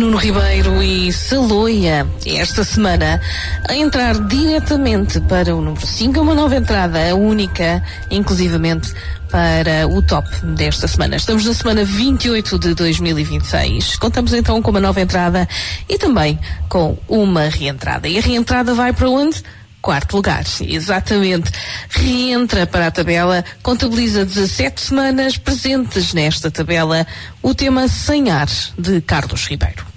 Nuno Ribeiro e Saloia, esta semana, a entrar diretamente para o número 5, uma nova entrada, única, inclusivamente, para o top desta semana. Estamos na semana 28 de 2026. Contamos então com uma nova entrada e também com uma reentrada. E a reentrada vai para onde? Quarto lugar, exatamente. Reentra para a tabela, contabiliza 17 semanas presentes nesta tabela, o tema Sem Ar, de Carlos Ribeiro.